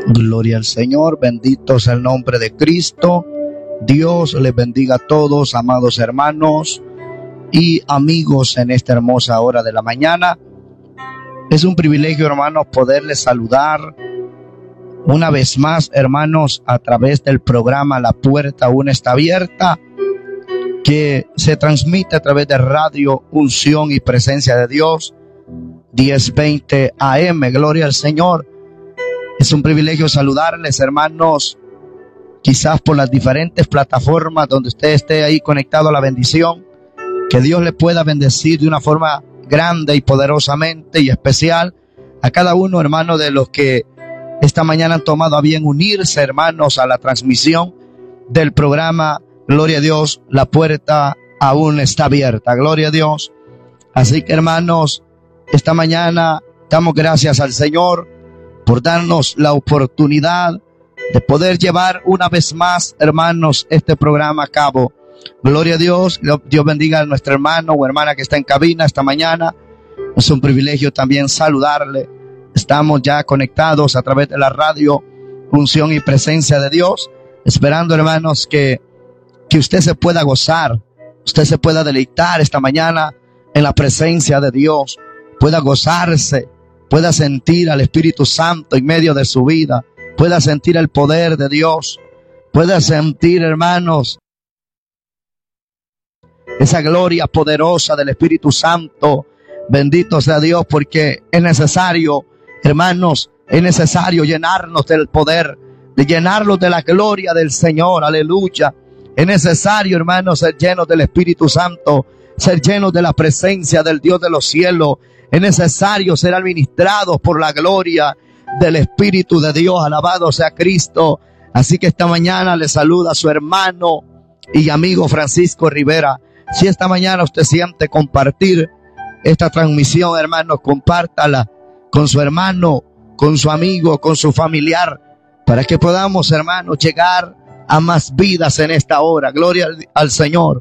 Gloria al Señor, bendito sea el nombre de Cristo. Dios les bendiga a todos, amados hermanos y amigos, en esta hermosa hora de la mañana. Es un privilegio, hermanos, poderles saludar una vez más, hermanos, a través del programa La Puerta Aún Está Abierta, que se transmite a través de Radio Unción y Presencia de Dios, 1020 AM. Gloria al Señor. Es un privilegio saludarles, hermanos, quizás por las diferentes plataformas donde usted esté ahí conectado a la bendición. Que Dios le pueda bendecir de una forma grande y poderosamente y especial a cada uno, hermano, de los que esta mañana han tomado a bien unirse, hermanos, a la transmisión del programa Gloria a Dios, La Puerta Aún Está Abierta. Gloria a Dios. Así que, hermanos, esta mañana damos gracias al Señor por darnos la oportunidad de poder llevar una vez más, hermanos, este programa a cabo. Gloria a Dios. Dios bendiga a nuestro hermano o hermana que está en cabina esta mañana. Es un privilegio también saludarle. Estamos ya conectados a través de la radio Unción y Presencia de Dios, esperando, hermanos, que usted se pueda gozar, usted se pueda deleitar esta mañana en la presencia de Dios, pueda gozarse, pueda sentir al Espíritu Santo en medio de su vida, pueda sentir el poder de Dios, pueda sentir, hermanos, esa gloria poderosa del Espíritu Santo. Bendito sea Dios, porque es necesario, hermanos, es necesario llenarnos del poder, de llenarnos de la gloria del Señor. Aleluya. Es necesario, hermanos, ser llenos del Espíritu Santo, ser llenos de la presencia del Dios de los cielos. Es necesario ser administrados por la gloria del Espíritu de Dios. Alabado sea Cristo. Así que esta mañana le saluda a su hermano y amigo Francisco Rivera. Si esta mañana usted siente compartir esta transmisión, hermanos, compártala con su hermano, con su amigo, con su familiar, para que podamos, hermanos, llegar a más vidas en esta hora. Gloria al Señor.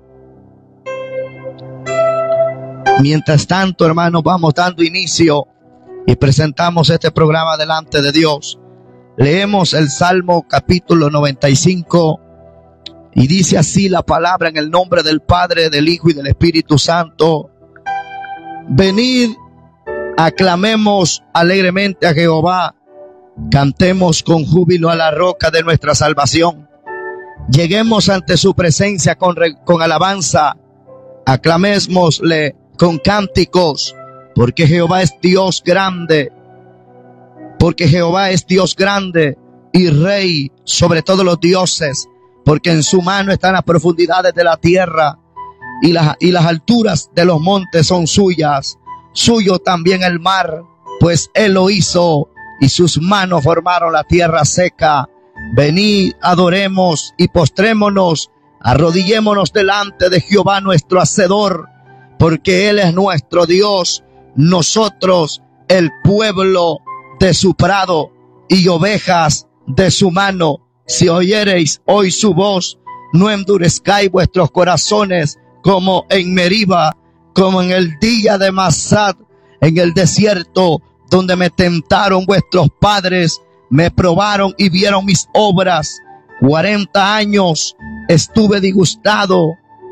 Mientras tanto, hermanos, vamos dando inicio y presentamos este programa delante de Dios. Leemos el Salmo capítulo 95 y dice así la palabra: en el nombre del Padre, del Hijo y del Espíritu Santo. Venid, aclamemos alegremente a Jehová, cantemos con júbilo a la roca de nuestra salvación. Lleguemos ante su presencia con alabanza, aclamémosle con cánticos, porque Jehová es Dios grande, porque Jehová es Dios grande y Rey sobre todos los dioses, porque en su mano están las profundidades de la tierra y las alturas de los montes son suyas. Suyo también el mar, pues él lo hizo y sus manos formaron la tierra seca. Venid, adoremos y postrémonos, arrodillémonos delante de Jehová nuestro Hacedor, porque él es nuestro Dios, nosotros el pueblo de su prado y ovejas de su mano. Si oyereis hoy su voz, no endurezcáis vuestros corazones como en Meriba, como en el día de Masad, en el desierto, donde me tentaron vuestros padres, me probaron y vieron mis obras. 40 años estuve disgustado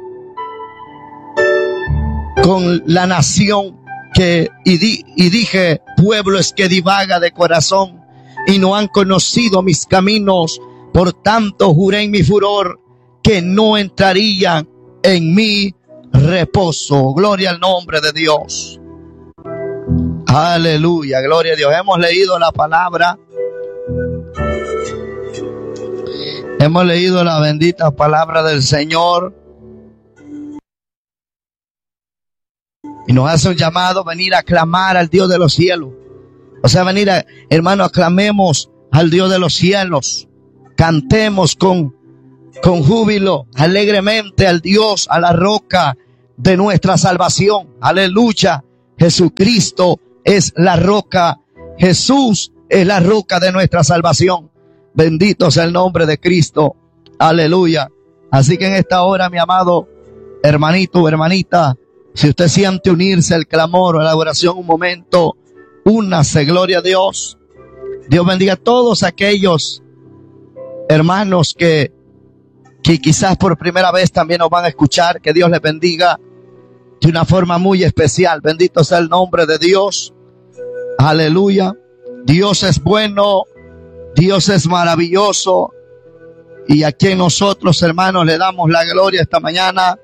con la nación y dije, pueblo es que divaga de corazón y no han conocido mis caminos. Por tanto juré en mi furor que no entrarían en mi reposo. Gloria al nombre de Dios. Aleluya, gloria a Dios. Hemos leído la palabra. Hemos leído la bendita palabra del Señor. Y nos hace un llamado a venir a clamar al Dios de los cielos. O sea, venir hermano, aclamemos al Dios de los cielos. Cantemos con júbilo, alegremente al Dios, a la roca de nuestra salvación. Aleluya. Jesucristo es la roca. Jesús es la roca de nuestra salvación. Bendito sea el nombre de Cristo. Aleluya. Así que en esta hora, mi amado hermanito o hermanita, si usted siente unirse al clamor o a la oración un momento, únase, gloria a Dios. Dios bendiga a todos aquellos hermanos que quizás por primera vez también nos van a escuchar. Que Dios les bendiga de una forma muy especial. Bendito sea el nombre de Dios. Aleluya. Dios es bueno, Dios es maravilloso, y a quien nosotros, hermanos, le damos la gloria esta mañana,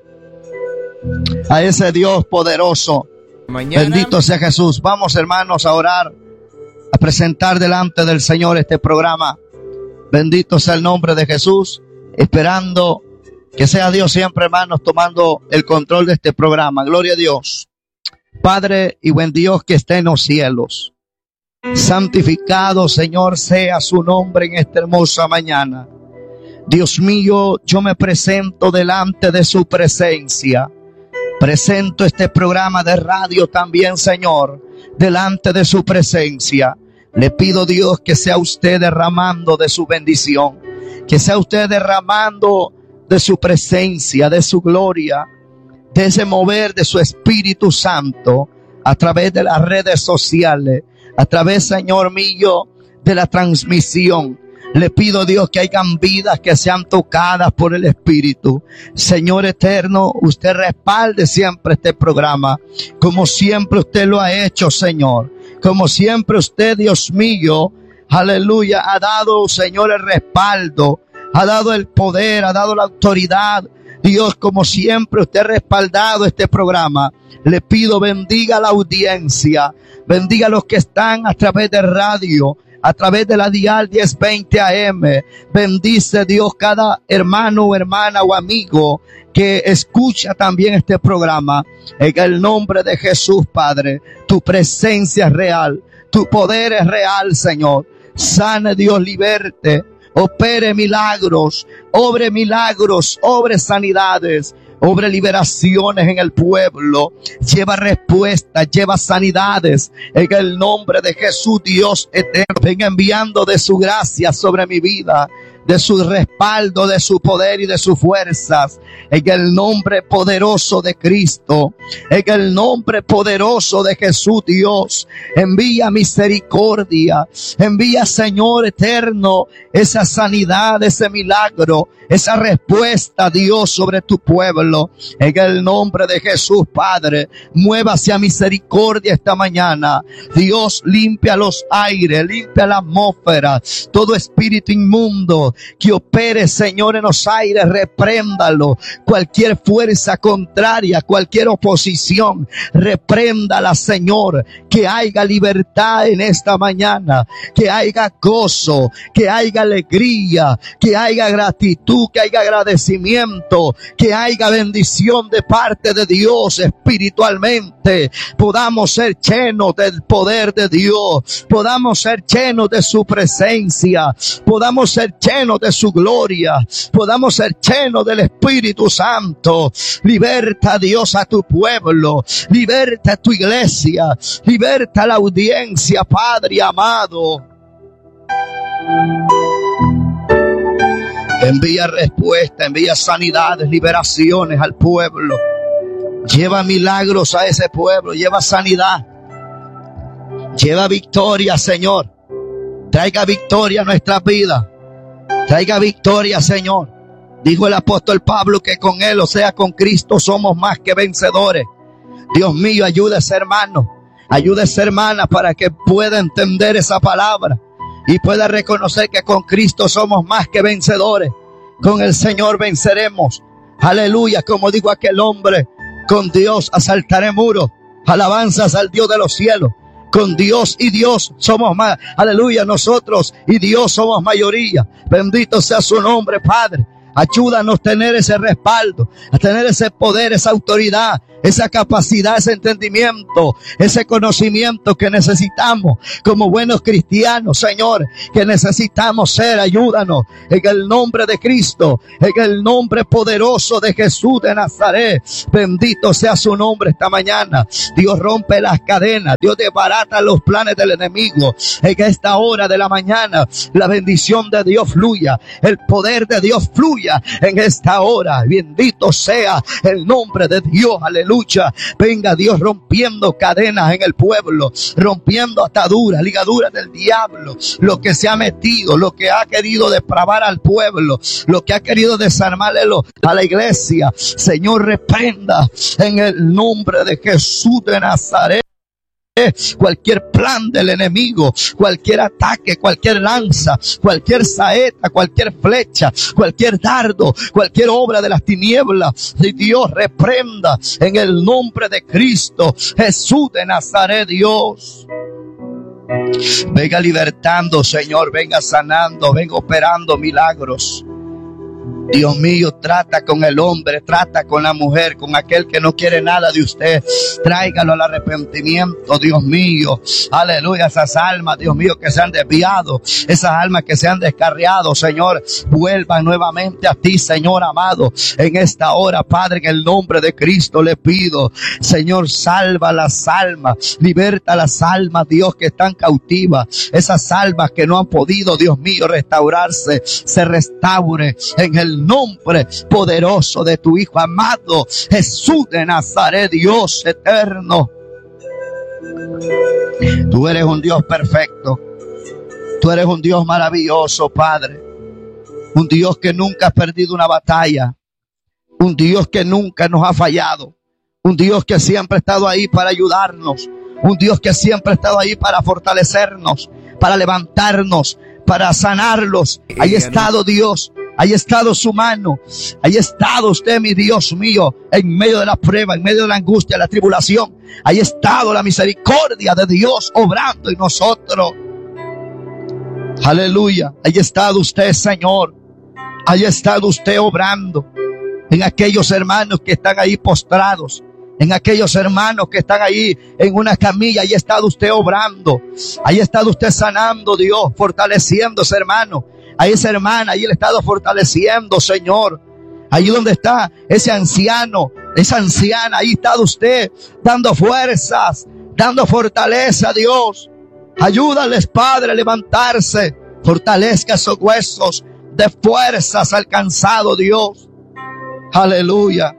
a ese Dios poderoso. Bendito sea Jesús. Vamos, hermanos, a orar, a presentar delante del Señor este programa. Bendito sea el nombre de Jesús, esperando que sea Dios siempre, hermanos, tomando el control de este programa. Gloria a Dios. Padre y buen Dios que esté en los cielos, santificado, Señor, sea su nombre en esta hermosa mañana. Dios mío, yo me presento delante de su presencia. Presento este programa de radio también, Señor, delante de su presencia. Le pido, Dios, que sea usted derramando de su bendición, que sea usted derramando de su presencia, de su gloria, de ese mover de su Espíritu Santo a través de las redes sociales, a través, Señor mío, de la transmisión. Le pido, Dios, que hayan vidas que sean tocadas por el Espíritu. Señor eterno, usted respalde siempre este programa, como siempre usted lo ha hecho, Señor. Como siempre usted, Dios mío, aleluya, ha dado, Señor, el respaldo, ha dado el poder, ha dado la autoridad. Dios, como siempre usted ha respaldado este programa. Le pido, bendiga la audiencia, bendiga a los que están a través de radio, a través de la dial 1020 AM. Bendice, Dios, cada hermano, hermana o amigo que escucha también este programa. En el nombre de Jesús, Padre, tu presencia es real, tu poder es real, Señor. Sane, Dios, liberte, opere milagros, obre sanidades, obre liberaciones en el pueblo, lleva respuestas, lleva sanidades, en el nombre de Jesús, Dios eterno. Venga enviando de su gracia sobre mi vida, de su respaldo, de su poder y de sus fuerzas, en el nombre poderoso de Cristo, en el nombre poderoso de Jesús. Dios, envía misericordia, envía, Señor eterno, esa sanidad, ese milagro, esa respuesta, Dios, sobre tu pueblo, en el nombre de Jesús. Padre, muévase a misericordia esta mañana. Dios, limpia los aires, limpia la atmósfera, todo espíritu inmundo que opere, Señor, en los aires, repréndalo. Cualquier fuerza contraria, cualquier oposición, repréndala, Señor. Que haya libertad en esta mañana, que haya gozo, que haya alegría, que haya gratitud, que haya agradecimiento, que haya bendición de parte de Dios espiritualmente. Podamos ser llenos del poder de Dios, podamos ser llenos de su presencia, podamos ser llenos de su gloria, podamos ser llenos del Espíritu Santo. Liberta, Dios, a tu pueblo, liberta a tu iglesia, liberta a la audiencia, Padre amado. Envía respuesta, envía sanidades, liberaciones al pueblo. Lleva milagros a ese pueblo, lleva sanidad, lleva victoria, Señor. Traiga victoria a nuestras vidas. Traiga victoria, Señor. Dijo el apóstol Pablo que con Él, o sea, con Cristo, somos más que vencedores. Dios mío, ayuda a ese hermano, ayuda a esa hermana para que pueda entender esa palabra y pueda reconocer que con Cristo somos más que vencedores. Con el Señor venceremos. Aleluya, como dijo aquel hombre, con Dios asaltaré muros. Alabanzas al Dios de los cielos. Con Dios y Dios somos más. Aleluya, nosotros y Dios somos mayoría. Bendito sea su nombre, Padre. Ayúdanos a tener ese respaldo, a tener ese poder, esa autoridad, esa capacidad, ese entendimiento, ese conocimiento que necesitamos como buenos cristianos, Señor, que necesitamos ser. Ayúdanos en el nombre de Cristo, en el nombre poderoso de Jesús de Nazaret. Bendito sea su nombre esta mañana. Dios rompe las cadenas, Dios desbarata los planes del enemigo. En esta hora de la mañana, la bendición de Dios fluya, el poder de Dios fluya en esta hora. Bendito sea el nombre de Dios. Aleluya. lucha. Venga Dios rompiendo cadenas en el pueblo, rompiendo ataduras, ligaduras del diablo, lo que se ha metido, lo que ha querido depravar al pueblo, lo que ha querido desarmarle a la iglesia. Señor, reprenda en el nombre de Jesús de Nazaret cualquier plan del enemigo, cualquier ataque, cualquier lanza, cualquier saeta, cualquier flecha, cualquier dardo, cualquier obra de las tinieblas. Y Dios reprenda en el nombre de Cristo Jesús de Nazaret. Dios, venga libertando, Señor, venga sanando, venga operando milagros. Dios mío, trata con el hombre, trata con la mujer, con aquel que no quiere nada de usted. Tráigalo al arrepentimiento, Dios mío. Aleluya, esas almas, Dios mío, que se han desviado, esas almas que se han descarriado, Señor, vuelvan nuevamente a ti, Señor amado. En esta hora, Padre, en el nombre de Cristo le pido, Señor, salva las almas, liberta las almas, Dios, que están cautivas. Esas almas que no han podido, Dios mío, restaurarse, se restaure en el nombre poderoso de tu Hijo amado Jesús de Nazaret. Dios eterno, tú eres un Dios perfecto, tú eres un Dios maravilloso, Padre, un Dios que nunca ha perdido una batalla, un Dios que nunca nos ha fallado, un Dios que siempre ha estado ahí para ayudarnos, un Dios que siempre ha estado ahí para fortalecernos, para levantarnos, para sanarlos. Ahí ha estado Dios. Ahí ha estado su mano, ahí ha estado usted, mi Dios mío, en medio de la prueba, en medio de la angustia, la tribulación. Ahí ha estado la misericordia de Dios obrando en nosotros. Aleluya, ahí ha estado usted, Señor, ahí ha estado usted obrando en aquellos hermanos que están ahí postrados, en aquellos hermanos que están ahí en una camilla. Ahí ha estado usted obrando, ahí ha estado usted sanando, Dios, fortaleciendo ese hermano. A esa hermana, ahí le he estado fortaleciendo, Señor. Ahí donde está ese anciano, esa anciana, ahí está usted dando fuerzas, dando fortaleza, Dios. Ayúdales, Padre, a levantarse. Fortalezca esos huesos de fuerzas alcanzado, Dios. Aleluya.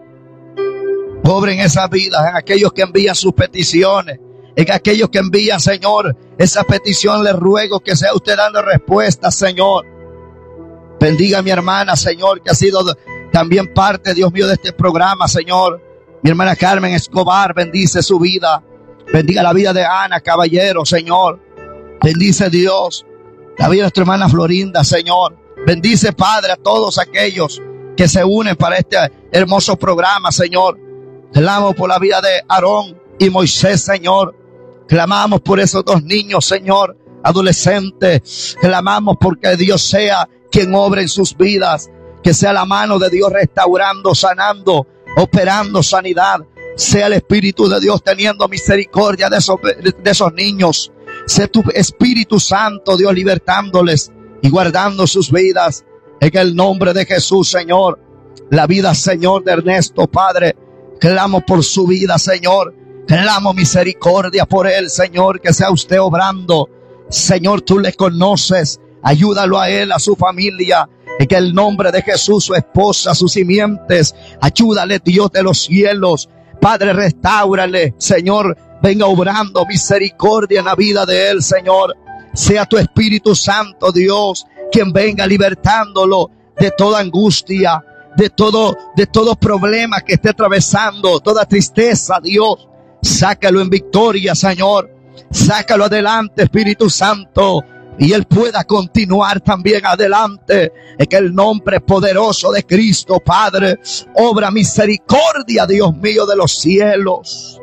Obren esas vidas, en aquellos que envían sus peticiones, en aquellos que envían, Señor, esa petición. Les ruego que sea usted dando respuesta, Señor. Bendiga a mi hermana, Señor, que ha sido también parte, Dios mío, de este programa, Señor. Mi hermana Carmen Escobar, bendice su vida. Bendiga la vida de Ana Caballero, Señor. Bendice, Dios, la vida de nuestra hermana Florinda, Señor. Bendice, Padre, a todos aquellos que se unen para este hermoso programa, Señor. Clamamos por la vida de Aarón y Moisés, Señor. Clamamos por esos dos niños, Señor, adolescentes. Clamamos porque Dios sea quien obre en sus vidas, que sea la mano de Dios restaurando, sanando, operando sanidad. Sea el Espíritu de Dios teniendo misericordia de esos niños. Sea tu Espíritu Santo, Dios, libertándoles y guardando sus vidas. En el nombre de Jesús, Señor. La vida, Señor, de Ernesto, Padre, clamo por su vida, Señor. Clamo misericordia por él, Señor, que sea usted obrando. Señor, tú le conoces. Ayúdalo a él, a su familia, en el nombre de Jesús, su esposa, sus simientes. Ayúdale, Dios de los cielos. Padre, restáurale, Señor. Venga obrando misericordia en la vida de él, Señor. Sea tu Espíritu Santo, Dios, quien venga libertándolo de toda angustia, de todo problema que esté atravesando, toda tristeza, Dios. Sácalo en victoria, Señor. Sácalo adelante, Espíritu Santo. Y él pueda continuar también adelante. En el nombre poderoso de Cristo, Padre. Obra misericordia, Dios mío, de los cielos.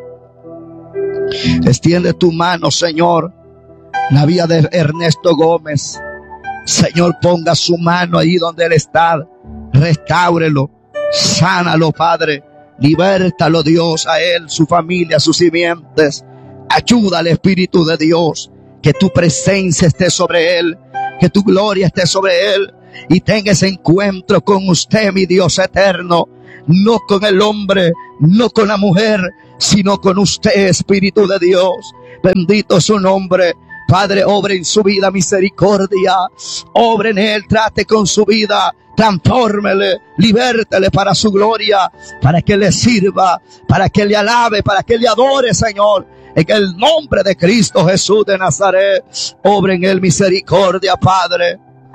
Extiende tu mano, Señor. La vida de Ernesto Gómez. Señor, ponga su mano ahí donde él está. Restáurelo. Sánalo, Padre. Libértalo, Dios, a él, su familia, sus simientes. Ayúdale, Espíritu de Dios. Que tu presencia esté sobre él, que tu gloria esté sobre él y tenga ese encuentro con usted, mi Dios eterno. No con el hombre, no con la mujer, sino con usted, Espíritu de Dios. Bendito su nombre. Padre, obre en su vida misericordia. Obre en él, trate con su vida, transfórmele, libértele para su gloria, para que le sirva, para que le alabe, para que le adore, Señor. En el nombre de Cristo Jesús de Nazaret, obra en él misericordia, Padre.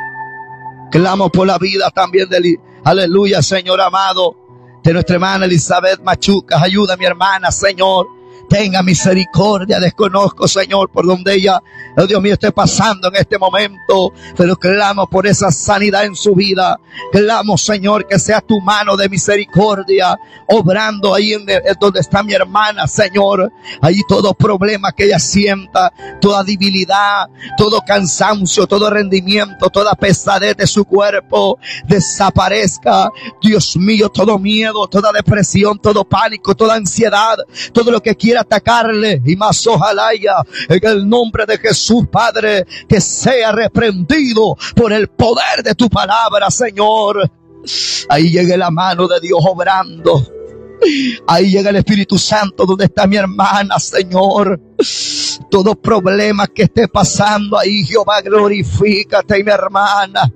Clamo por la vida también de, aleluya, Señor amado, de nuestra hermana Elizabeth Machucas. Ayuda a mi hermana, Señor. Tenga misericordia. Desconozco, Señor, por donde ella, oh Dios mío, esté pasando en este momento, pero clamo por esa sanidad en su vida. Clamo, Señor, que sea tu mano de misericordia obrando ahí en donde está mi hermana, Señor. Ahí todo problema que ella sienta, toda debilidad, todo cansancio, todo rendimiento, toda pesadez de su cuerpo desaparezca. Dios mío, todo miedo, toda depresión, todo pánico, toda ansiedad, todo lo que quiera atacarle, y más ojalá ya, en el nombre de Jesús, Padre, que sea reprendido por el poder de tu palabra, Señor. Ahí llegue la mano de Dios obrando. Ahí llega el Espíritu Santo donde está mi hermana, Señor. Todo problema que esté pasando ahí, Jehová, glorifícate, mi hermana.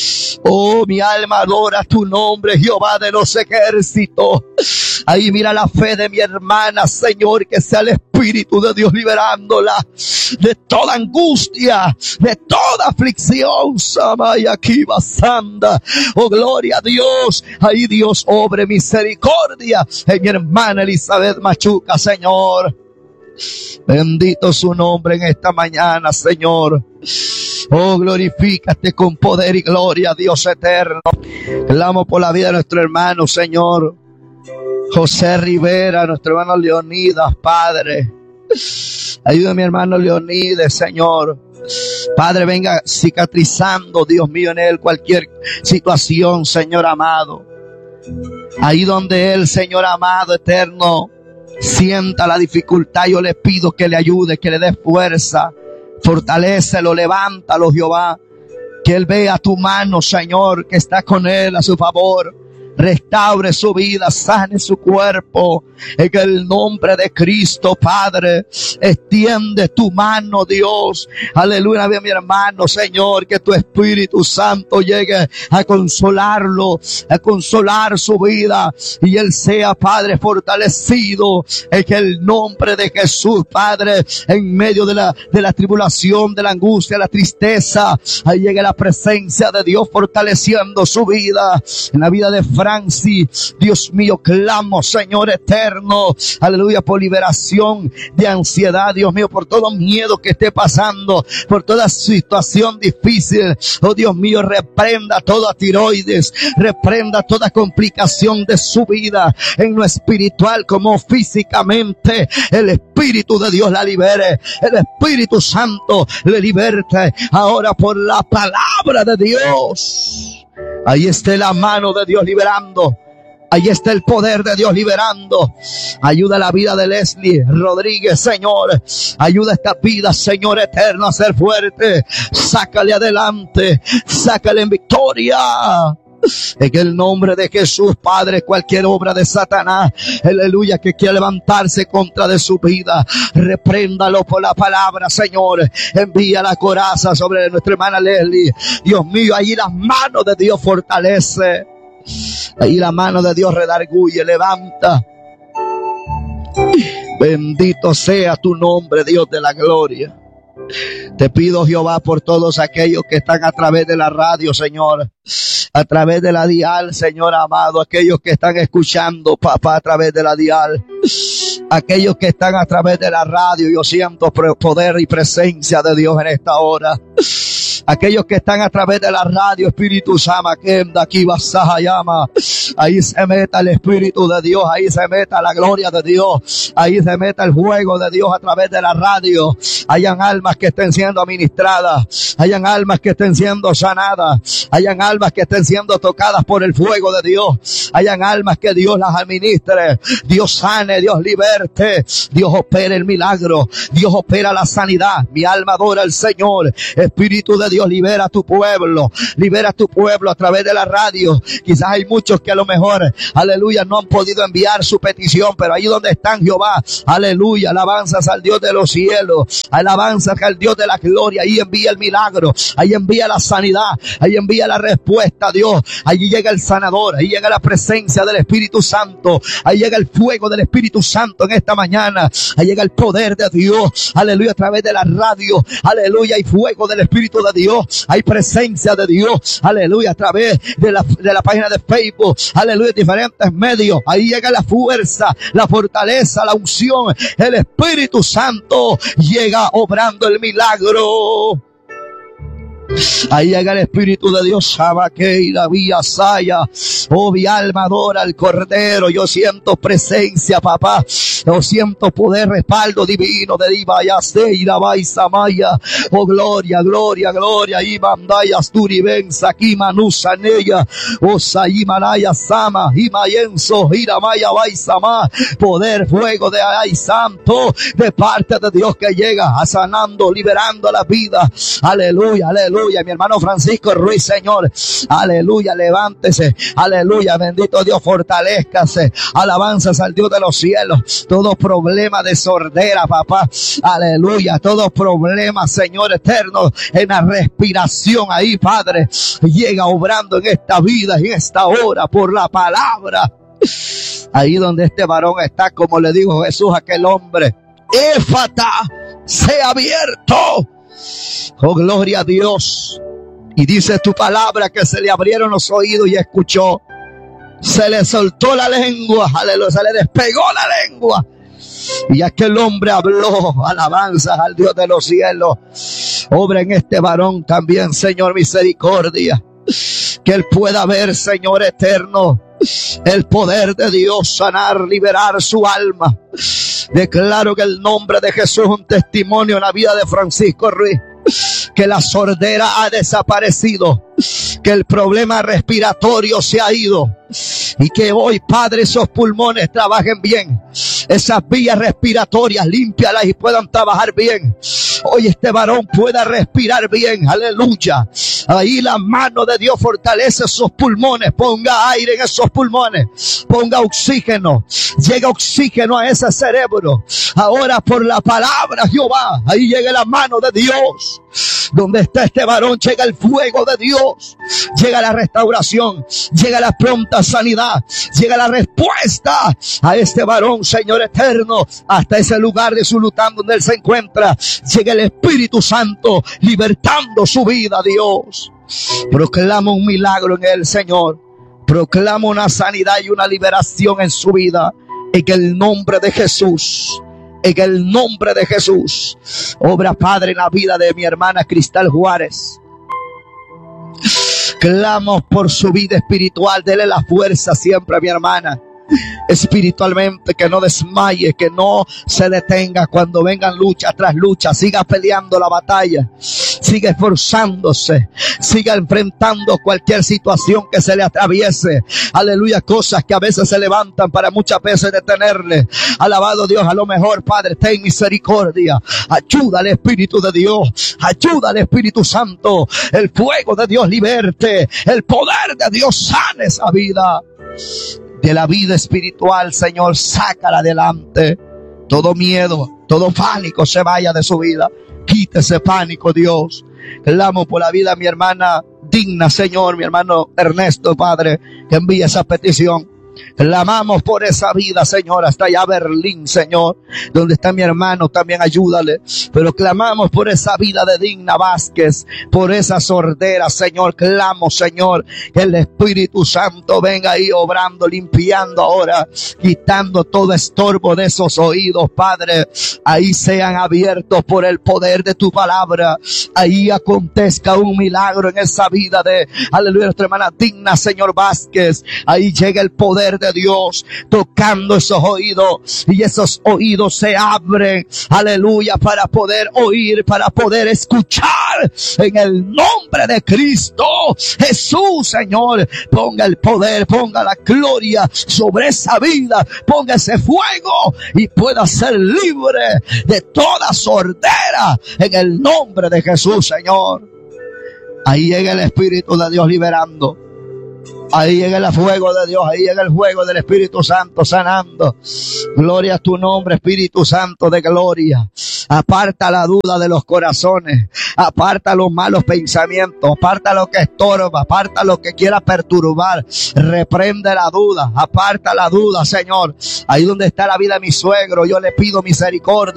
Oh, mi alma adora tu nombre, Jehová de los ejércitos. Ahí mira la fe de mi hermana, Señor, que sea el Espíritu de Dios liberándola de toda angustia, de toda aflicción. Samaya Kiva Sanda. Oh, gloria a Dios. Ahí Dios obre misericordia en mi hermana Elizabeth Machuca, Señor. Bendito su nombre en esta mañana, Señor. Oh, glorifícate con poder y gloria, Dios eterno. Clamo por la vida de nuestro hermano, Señor José Rivera, nuestro hermano Leonidas, Padre. Ayuda a mi hermano Leonidas, Señor. Padre, venga cicatrizando, Dios mío, en él cualquier situación, Señor amado. Ahí donde él, Señor amado, eterno, sienta la dificultad, yo le pido que le ayude, que le dé fuerza. Fortalécelo, levántalo, Jehová. Que él vea tu mano, Señor, que está con él a su favor. Restaure su vida, sane su cuerpo. En el nombre de Cristo, Padre, extiende tu mano, Dios. Aleluya, mi hermano, Señor, que tu Espíritu Santo llegue a consolarlo, a consolar su vida, y él sea, Padre, fortalecido en el nombre de Jesús, Padre, en medio de la tribulación, de la angustia, la tristeza. Ahí llegue la presencia de Dios fortaleciendo su vida, en la vida de Francis. Dios mío, clamo, Señor eterno, aleluya, por liberación de ansiedad, Dios mío, por todo miedo que esté pasando, por toda situación difícil. Oh Dios mío, reprenda toda tiroides, reprenda toda complicación de su vida, en lo espiritual como físicamente. El Espíritu de Dios la libere, el Espíritu Santo le liberte ahora por la palabra de Dios. Ahí está la mano de Dios liberando. Ahí está el poder de Dios liberando. Ayuda la vida de Leslie Rodríguez, Señor. Ayuda esta vida, Señor eterno, a ser fuerte. Sácale adelante. Sácale en victoria. En el nombre de Jesús, Padre, cualquier obra de Satanás, aleluya, que quiera levantarse contra de su vida, repréndalo por la palabra, Señor. Envía la coraza sobre nuestra hermana Leslie. Dios mío, ahí las manos de Dios fortalece. Ahí la mano de Dios redarguye, levanta. Bendito sea tu nombre, Dios de la gloria. Te pido, Jehová, por todos aquellos que están a través de la radio, Señor, a través de la dial, Señor amado, aquellos que están escuchando, papá, a través de la dial, aquellos que están a través de la radio. Yo siento poder y presencia de Dios en esta hora. Aquellos que están a través de la radio, Espíritu Sama, que de aquí vas llama. Ahí se meta el Espíritu de Dios, ahí se meta la gloria de Dios, ahí se meta el fuego de Dios a través de la radio. Hayan almas que estén siendo administradas, hayan almas que estén siendo sanadas, hayan almas que estén siendo tocadas por el fuego de Dios, hayan almas que Dios las administre, Dios sane, Dios liberte, Dios opera el milagro, Dios opera la sanidad. Mi alma adora al Señor. Espíritu de de Dios, libera a tu pueblo a través de la radio. Quizás hay muchos que a lo mejor, aleluya, no han podido enviar su petición, pero ahí donde están, Jehová, aleluya, alabanzas al Dios de los cielos, alabanzas al Dios de la gloria. Ahí envía el milagro, ahí envía la sanidad, ahí envía la respuesta, Dios. Allí llega el sanador, ahí llega la presencia del Espíritu Santo, ahí llega el fuego del Espíritu Santo en esta mañana, ahí llega el poder de Dios, aleluya, a través de la radio, aleluya, hay fuego del Espíritu de Dios, hay presencia de Dios, aleluya, a través de la página de Facebook, aleluya, diferentes medios, ahí llega la fuerza, la fortaleza, la unción, el Espíritu Santo llega obrando el milagro. Ahí llega el Espíritu de Dios. Sabaqueira, vía saya. Oh, mi alma adora al Cordero. Yo siento presencia, papá. Yo siento poder, respaldo divino de Divaya Seira, Baisamaya. Oh, gloria, gloria, gloria. Ibandaya, Asturi, Benza, Kimanusa, Neya. Oh, Saimanaya, Sama, Imayenso, Iramaya, Baisama. Poder, fuego de Ay Santo, de parte de Dios que llega a sanando, liberando la vida. Aleluya, aleluya. Mi hermano Francisco Ruiz, Señor, aleluya, levántese, aleluya, bendito Dios, fortalézcase, alabanzas al Dios de los cielos. Todo problema de sordera, papá, aleluya, todo problema, Señor eterno, en la respiración, ahí, Padre, llega obrando en esta vida, en esta hora, por la palabra. Ahí donde este varón está, como le dijo Jesús a aquel hombre, Éfata, sea abierto. Oh, gloria a Dios. Y dice tu palabra que se le abrieron los oídos y escuchó. Se le soltó la lengua, aleluya, se le despegó la lengua. Y aquel hombre habló, alabanzas al Dios de los cielos. Obra en este varón también, Señor, misericordia. Que él pueda ver, Señor eterno, el poder de Dios sanar, liberar su alma. Declaro que el nombre de Jesús es un testimonio en la vida de Francisco Ruiz. Que la sordera ha desaparecido, que el problema respiratorio se ha ido y que hoy, Padre, esos pulmones trabajen bien, esas vías respiratorias límpialas y puedan trabajar bien. Hoy este varón pueda respirar bien, aleluya. Ahí la mano de Dios fortalece esos pulmones, ponga aire en esos pulmones, ponga oxígeno, llega oxígeno a ese cerebro. Ahora por la palabra, Jehová, ahí llega la mano de Dios. Donde está este varón llega el fuego de Dios, llega la restauración, llega la pronta sanidad, llega la respuesta a este varón, Señor eterno, hasta ese lugar de su lugar donde él se encuentra. Llega el Espíritu Santo libertando su vida, Dios. Proclama un milagro en él, Señor. Proclama una sanidad y una liberación en su vida, en el nombre de Jesús. En el nombre de Jesús. Obra, Padre, en la vida de mi hermana Cristal Juárez. Clamo por su vida espiritual. Dele la fuerza siempre a mi hermana. Espiritualmente, que no desmaye, que no se detenga cuando vengan lucha tras lucha. Siga peleando la batalla, siga esforzándose, siga enfrentando cualquier situación que se le atraviese. Aleluya, cosas que a veces se levantan para muchas veces detenerle. Alabado Dios, a lo mejor, Padre, ten misericordia. Ayuda al Espíritu de Dios, ayuda al Espíritu Santo. El fuego de Dios liberte, el poder de Dios sane esa vida. De la vida espiritual, Señor, sácala adelante. Todo miedo, todo pánico se vaya de su vida. Quítese pánico, Dios. Clamo por la vida de mi hermana Digna, Señor, mi hermano Ernesto, Padre, que envíe esa petición. Clamamos por esa vida, Señor, hasta allá Berlín, Señor, donde está mi hermano, también ayúdale. Pero clamamos por esa vida de Digna Vázquez, por esa sordera, Señor. Clamo, Señor, que el Espíritu Santo venga ahí obrando, limpiando ahora, quitando todo estorbo de esos oídos, Padre. Ahí sean abiertos por el poder de tu palabra. Ahí acontezca un milagro en esa vida de, aleluya, nuestra hermana Digna, Señor Vázquez. Ahí llega el poder de Dios tocando esos oídos, y esos oídos se abren, aleluya, para poder oír, para poder escuchar en el nombre de Cristo Jesús. Señor, ponga el poder, ponga la gloria sobre esa vida, ponga ese fuego y pueda ser libre de toda sordera en el nombre de Jesús, Señor. Ahí llega el Espíritu de Dios liberando. Ahí llega el fuego de Dios, ahí llega el fuego del Espíritu Santo sanando. Gloria a tu nombre, Espíritu Santo de gloria. Aparta la duda de los corazones, aparta los malos pensamientos, aparta lo que estorba, aparta lo que quiera perturbar. Reprende la duda, aparta la duda, Señor. Ahí donde está la vida de mi suegro, yo le pido misericordia.